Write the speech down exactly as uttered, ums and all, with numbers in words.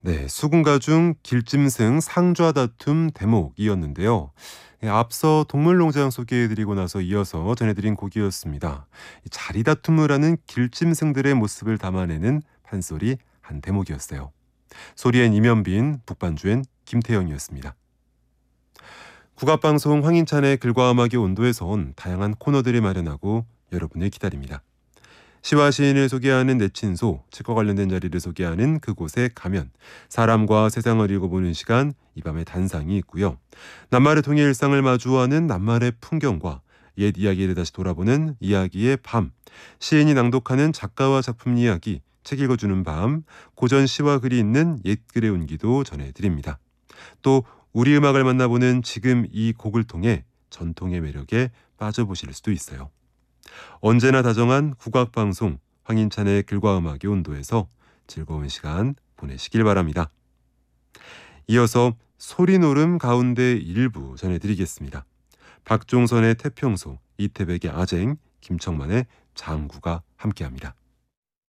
네, 수군가 중 길짐승 상좌 다툼 대목이었는데요. 예, 앞서 동물농장 소개해드리고 나서 이어서 전해드린 곡이었습니다. 이 자리 다툼을 하는 길짐승들의 모습을 담아내는 판소리 한 대목이었어요. 소리엔 이면빈, 북반주엔 김태영이었습니다. 국악방송 황인찬의 글과 음악의 온도에선 다양한 코너들을 마련하고 여러분을 기다립니다. 시와 시인을 소개하는 내친소, 책과 관련된 자리를 소개하는 그곳에 가면, 사람과 세상을 읽어보는 시간, 이 밤의 단상이 있고요. 낱말을 통해 일상을 마주하는 낱말의 풍경과 옛 이야기를 다시 돌아보는 이야기의 밤, 시인이 낭독하는 작가와 작품 이야기, 책 읽어주는 밤, 고전 시와 글이 있는 옛글의 온기도 전해드립니다. 또 우리 음악을 만나보는 지금 이 곡을 통해 전통의 매력에 빠져보실 수도 있어요. 언제나 다정한 국악방송 황인찬의 글과 음악의 온도에서 즐거운 시간 보내시길 바랍니다. 이어서 소리노름 가운데 일부 전해드리겠습니다. 박종선의 태평소, 이태백의 아쟁, 김청만의 장구가 함께합니다.